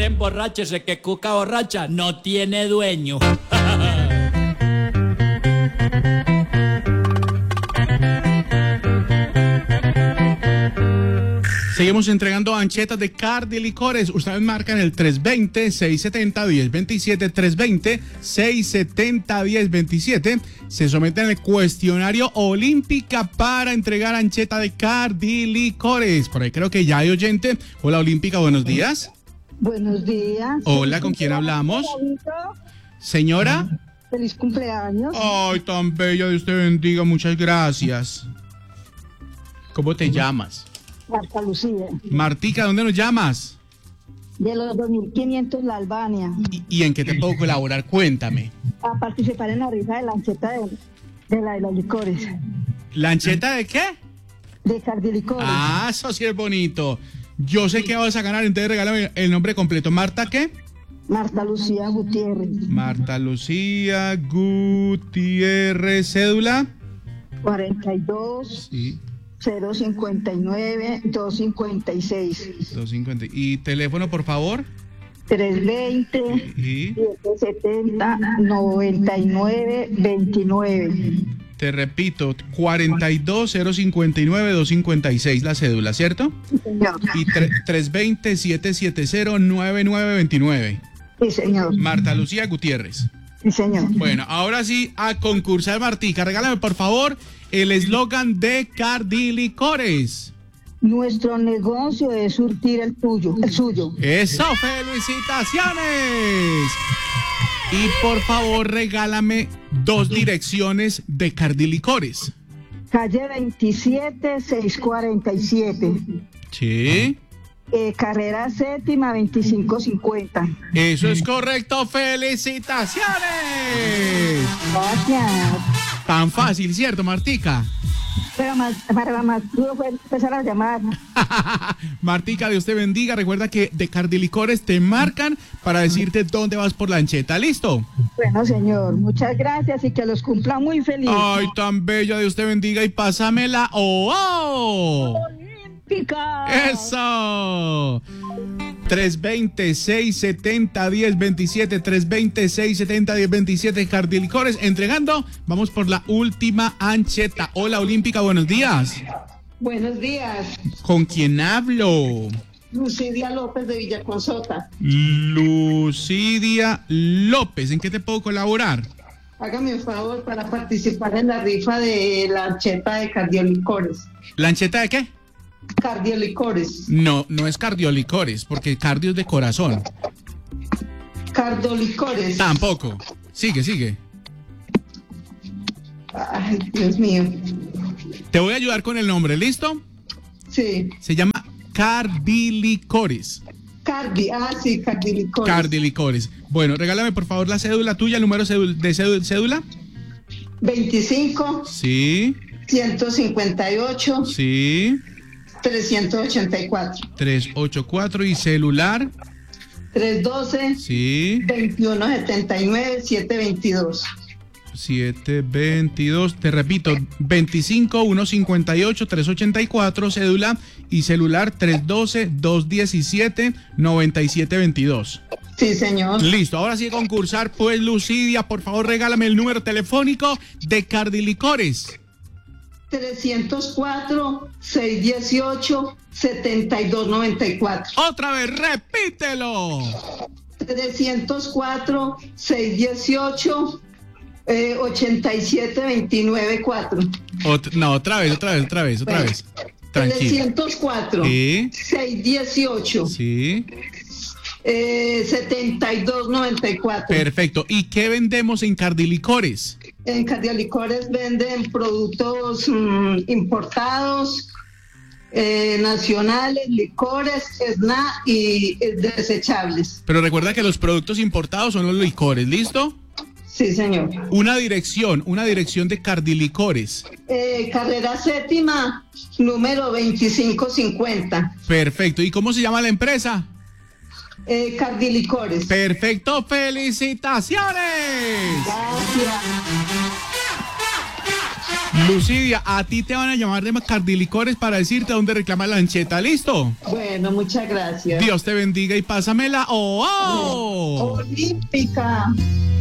quiere emborráchese, que cuca borracha no tiene dueño. Seguimos entregando anchetas de Cardi Licores. Ustedes marcan el 320-670-1027, 320-670-1027. Se someten al cuestionario Olímpica para entregar ancheta de Cardi Licores. Por ahí creo que ya hay oyente. Hola, Olímpica, buenos días. Buenos días. Hola, ¿con quién hablamos? Señora. Feliz cumpleaños. Ay, tan bella, Dios te bendiga, muchas gracias. ¿Cómo te llamas? Marta Lucía. Martica, ¿dónde nos llamas? De los 2.500 La Albania. ¿Y en qué te puedo colaborar? Cuéntame. A participar en la rifa de la ancheta de los licores. ¿La ancheta de qué? De Cardi Licores. Ah, eso sí es bonito. Yo sé que vas a ganar, entonces regálame el nombre completo. ¿Marta qué? Marta Lucía Gutiérrez. Marta Lucía Gutiérrez, cédula. 42. Sí. 059 256. 250. ¿Y teléfono, por favor? 320 Sí. 770 99 29. Te repito, 42-059-256, la cédula, ¿cierto? Sí, señor. Y 320-770-9929. Sí, señor. Marta Lucía Gutiérrez. Sí, señor. Bueno, ahora sí, a concursar, Martica. Regálame, por favor, el eslogan de Cardi Licores. Nuestro negocio es surtir el suyo. ¡Eso! ¡Felicitaciones! Y por favor, regálame 2 direcciones de Cardi Licores. Calle 27, 647. Sí. Carrera séptima, 2550. Eso es correcto. ¡Felicitaciones! Gracias. Tan fácil, ¿cierto, Martica? Pero más duro fue empezar a llamar. Martica, Dios te bendiga. Recuerda que de Cardi Licores te marcan para decirte dónde vas por la ancheta. ¿Listo? Bueno, señor, muchas gracias y que los cumpla muy feliz. Ay, tan bella, Dios te bendiga. Y pásamela. ¡Oh! Olímpica. ¡Eso! 320-670-1027, 320-670-1027, Cardi Licores, entregando. Vamos por la última ancheta. Hola, Olímpica, buenos días. Buenos días. ¿Con quién hablo? Lucidia López de Villaconzota. Lucidia López, ¿en qué te puedo colaborar? Hágame un favor para participar en la rifa de la ancheta de Cardiolicores. ¿La ancheta de qué? Cardiolicores. No, no es Cardiolicores, porque cardio es de corazón. Cardolicores. Tampoco. Sigue. Ay, Dios mío. Te voy a ayudar con el nombre, ¿listo? Sí. Se llama Cardi Licores. Cardilicores. Cardi Licores. Bueno, regálame por favor la cédula tuya, el número de cédula. 25. Sí. 158. Sí. 384. 384 y celular. 312. Sí. 2179 722. 722, te repito, 25 158 384, cédula y celular 312 217 9722. Sí, señor. Listo, ahora sí concursar, pues Lucidia, por favor regálame el número telefónico de Cardi Licores. 304-618-7294. Otra vez, repítelo. 304-618-87294. No, otra vez. Tranquilo. 304 Sí. 618 Sí. 7294. Perfecto. ¿Y qué vendemos en Cardi Licores? En Cardiolicores venden productos importados, nacionales, licores, snack y desechables. Pero recuerda que los productos importados son los licores, ¿listo? Sí, señor. Una dirección de Cardi Licores. Carrera séptima, número 2550. Perfecto. ¿Y cómo se llama la empresa? Cardilicores. Perfecto. ¡Felicitaciones! Gracias. Lucidia, a ti te van a llamar de Cardilicores para decirte dónde reclamar la lancheta. ¿Listo? Bueno, muchas gracias. Dios te bendiga y pásamela. ¡Oh! Olímpica.